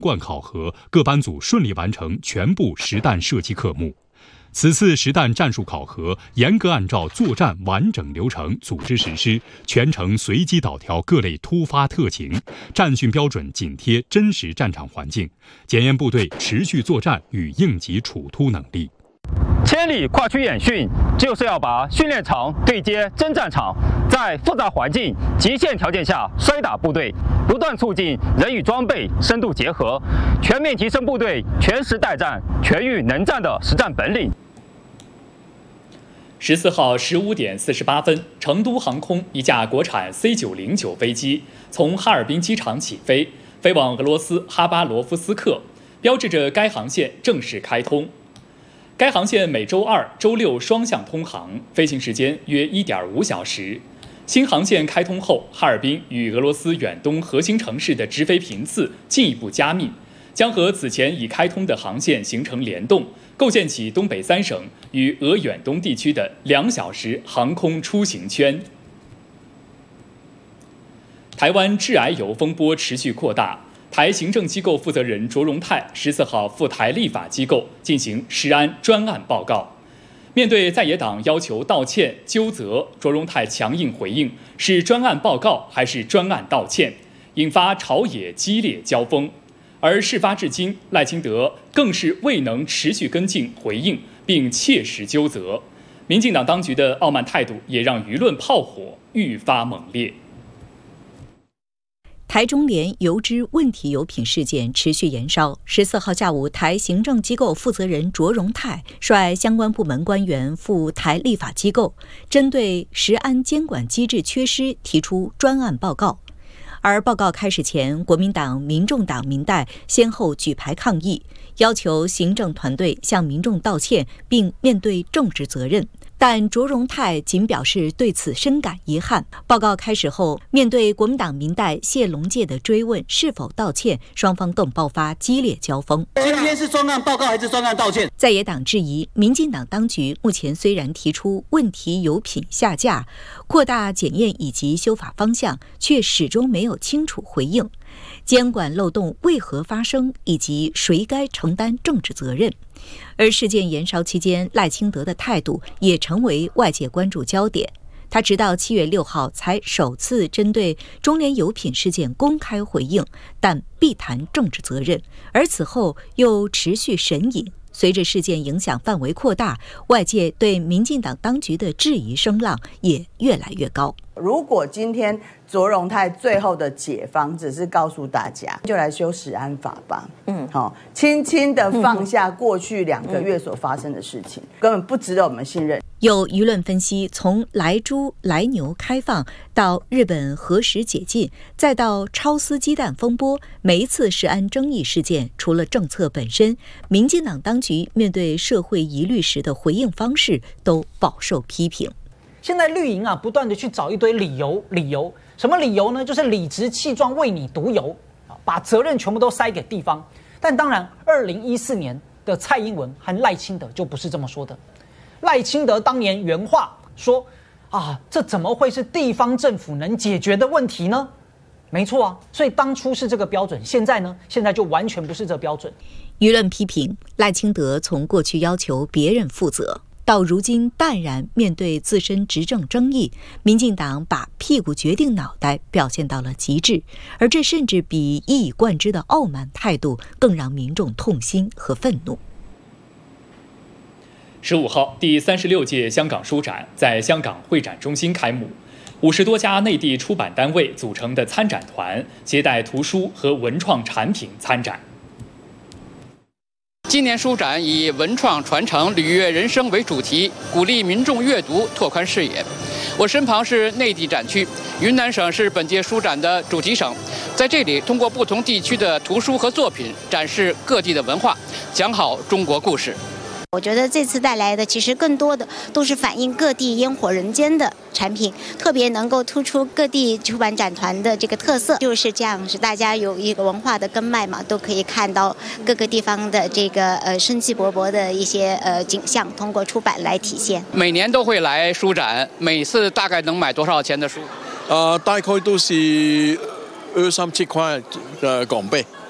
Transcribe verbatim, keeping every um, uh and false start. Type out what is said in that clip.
贯考核，各班组顺利完成全部实弹射击科目。此次实弹战术考核严格按照作战完整流程组织实施，全程随机导调各类突发特情，战训标准紧贴真实战场环境，检验部队持续作战与应急处突能力。 千里跨区演训，就是要把训练场对接真战场，在复杂环境、极限条件下摔打部队，不断促进人与装备深度结合，全面提升部队全时待战、全域能战的实战本领。 十四号十五点四十八分，成都航空一架国产 C 九零九飞机从哈尔滨机场起飞，飞往俄罗斯哈巴罗夫斯克，标志着该航线正式开通。该航线每周二、周六双向通航，飞行时间约 一点五小时。新航线开通后，哈尔滨与俄罗斯远东核心城市的直飞频次进一步加密，将和此前已开通的航线形成联动，构建起东北三省与俄远东地区的两小时航空出行圈。台湾致癌油风波持续扩大。台行政机构负责人卓荣泰十四号赴台立法机构进行食安专案报告。面对在野党要求道歉纠责，卓荣泰强硬回应：是专案报告还是专案道歉？引发朝野激烈交锋。而事发至今，赖清德更是未能持续跟进回应，并切实纠责。民进党当局的傲慢态度也让舆论炮火愈发猛烈。 台中联油脂问题油品事件持续延烧。十四号下午，台行政机构负责人卓荣泰率相关部门官员赴台立法机构，针对食安监管机制缺失提出专案报告。而报告开始前，国民党、民众党民代先后举牌抗议，要求行政团队向民众道歉，并面对政治责任。但卓荣泰仅表示对此深感遗憾。报告开始后，面对国民党民代谢龙介的追问是否道歉，双方更爆发激烈交锋。 今天是专案报告还是专案道歉？ 在野党质疑，民进党当局目前虽然提出问题油品下架、扩大检验以及修法方向，却始终没有清楚回应。监管漏洞为何发生，以及谁该承担政治责任。而事件延烧期间，赖清德的态度也成为外界关注焦点。他直到七月六号才首次针对中联油品事件公开回应，但必谈政治责任，而此后又持续审隐。随着事件影响范围扩大，外界对民进党当局的质疑声浪也越来越高。 如果今天卓荣泰最后的解方只是告诉大家，就来修食安法吧，嗯，好、哦，轻轻的放下过去两个月所发生的事情，嗯、根本不值得我们信任。 有舆论分析，从莱猪、莱牛开放到日本核食解禁，再到超丝鸡蛋风波，每一次食安争议事件，除了政策本身，民进党当局面对社会疑虑时的回应方式都饱受批评。 现在绿营啊，不断的去找一堆理由，理由什么理由呢？就是理直气壮为你独游，把责任全部都塞给地方。但当然，二零一四年的蔡英文和赖清德就不是这么说的。赖清德当年原话说：“啊，这怎么会是地方政府能解决的问题呢？”没错啊，所以当初是这个标准，现在呢，现在就完全不是这标准。 舆论批评赖清德从过去要求别人负责，到如今淡然面对自身执政争议，民进党把屁股决定脑袋表现到了极致，而这甚至比一以贯之的傲慢态度更让民众痛心和愤怒。 十五号，第三十六届香港书展在香港会展中心开幕，五十多家内地出版单位组成的参展团携带图书和文创产品参展。 今年书展以文创传承、履约人生为主题，鼓励民众阅读，拓宽视野。我身旁是内地展区，云南省是本届书展的主题省，在这里通过不同地区的图书和作品，展示各地的文化，讲好中国故事。 我觉得这次带来的其实更多的都是反映各地烟火人间的产品，特别能够突出各地出版展团的这个特色，就是这样，是大家有一个文化的根脉嘛，都可以看到各个地方的这个呃生气勃勃的一些呃景象，通过出版来体现。 每年都会来书展，每次大概能买多少钱的书？ 呃，大概都是二三千块的港币。